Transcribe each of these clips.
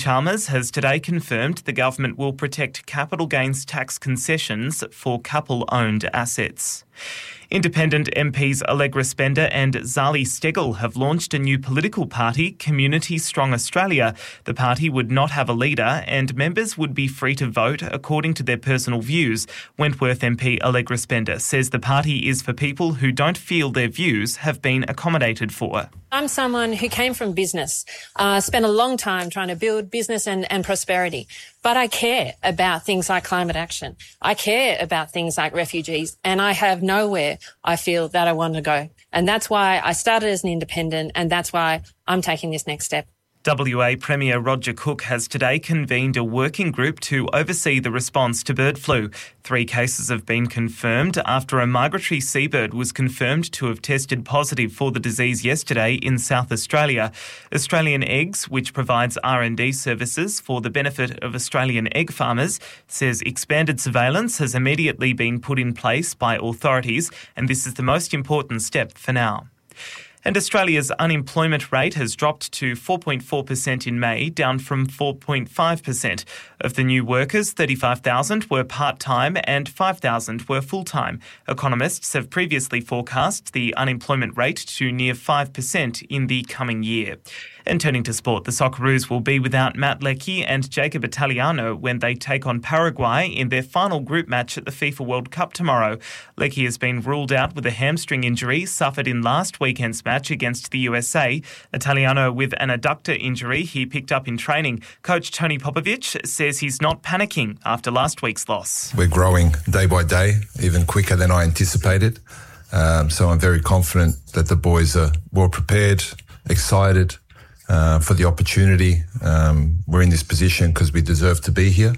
Chalmers has today confirmed the government will protect capital gains tax concessions for couple-owned assets. Independent MPs Allegra Spender and Zali Steggall have launched a new political party, Community Strong Australia. The party would not have a leader and members would be free to vote according to their personal views. Wentworth MP Allegra Spender says the party is for people who don't feel their views have been accommodated for. I'm someone who came from business, spent a long time trying to build business and prosperity. But I care about things like climate action. I care about things like refugees, and I have nowhere I feel that I want to go. And that's why I started as an independent, and that's why I'm taking this next step. WA Premier Roger Cook has today convened a working group to oversee the response to bird flu. 3 cases have been confirmed after a migratory seabird was confirmed to have tested positive for the disease yesterday in South Australia. Australian Eggs, which provides R&D services for the benefit of Australian egg farmers, says expanded surveillance has immediately been put in place by authorities, and this is the most important step for now. And Australia's unemployment rate has dropped to 4.4% in May, down from 4.5%. Of the new workers, 35,000 were part-time and 5,000 were full-time. Economists have previously forecast the unemployment rate to near 5% in the coming year. And turning to sport, the Socceroos will be without Matt Leckie and Jacob Italiano when they take on Paraguay in their final group match at the FIFA World Cup tomorrow. Leckie has been ruled out with a hamstring injury suffered in last weekend's match against the USA. Italiano with an adductor injury he picked up in training. Coach Tony Popovic says he's not panicking after last week's loss. We're growing day by day, even quicker than I anticipated. So I'm very confident that the boys are well prepared, excited for the opportunity. We're in this position because we deserve to be here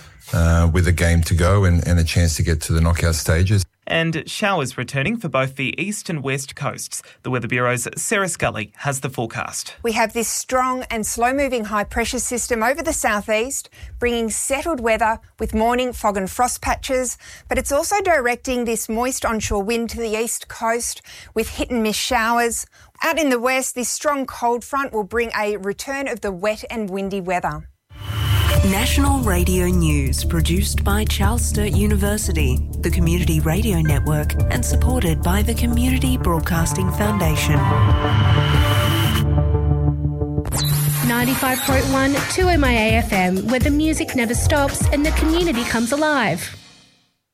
with a game to go and a chance to get to the knockout stages. And showers returning for both the east and west coasts. The Weather Bureau's Sarah Scully has the forecast. We have this strong and slow-moving high-pressure system over the southeast, bringing settled weather with morning fog and frost patches, but it's also directing this moist onshore wind to the east coast with hit-and-miss showers. Out in the west, this strong cold front will bring a return of the wet and windy weather. National Radio News, produced by Charles Sturt University, the Community Radio Network, and supported by the Community Broadcasting Foundation. 95.1 2MIA FM, where the music never stops and the community comes alive.